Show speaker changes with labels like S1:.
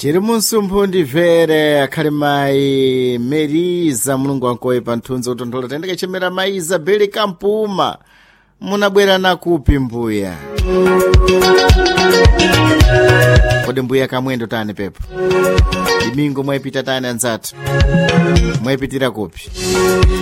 S1: chiri munsumbu ndimvere akhali mayi Meriza mulungu wankoye pa nthunzi kutonthola tendeke chemera mayi Isabeli Kampuma munabwera nakupi mbuya kodi mbuya kamwendo tani pepo dimingo mwayipita tani anzathu mwayipitira kupi